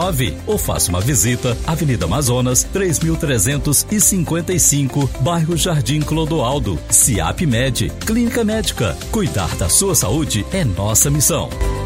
999 ou faça uma visita Avenida Amazonas 3355, bairro Jardim Clodoaldo. CIAP Med, Clínica Médica. Cuidar da sua saúde é nossa missão.